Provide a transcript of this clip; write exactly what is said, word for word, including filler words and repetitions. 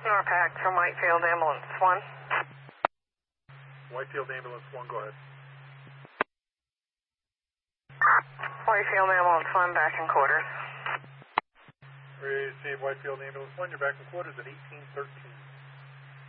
Norpac from Whitefield Ambulance one. Whitefield Ambulance one, go ahead. Whitefield Ambulance one, back in quarters. Receive Whitefield Ambulance one, you're back in quarters at eighteen thirteen.